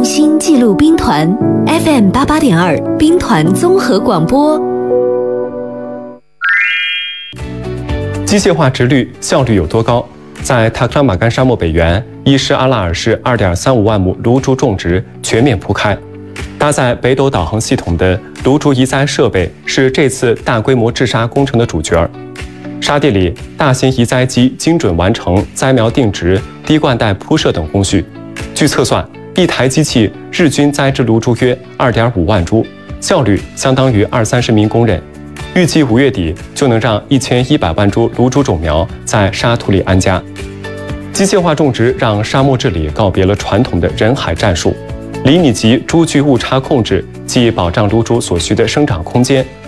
用心记录兵团 FM88.2 兵团综合广播。 机械化直滤效率有多高？在塔克拉玛干沙漠北缘，伊什阿拉尔市2.35万亩芦竹种植全面铺开。搭载北斗导航系统的芦竹移栽设备是这次大规模治沙工程的主角。沙地里，大型移栽机精准完成栽苗定植、滴灌带铺设等工序。据测算，一台机器日均栽植芦竹约2.5万株，效率相当于20-30名工人。预计5月底就能让1100万株芦竹种苗在沙土里安家。机械化种植让沙漠治理告别了传统的人海战术，厘米级株距误差控制既保障芦竹所需的生长空间，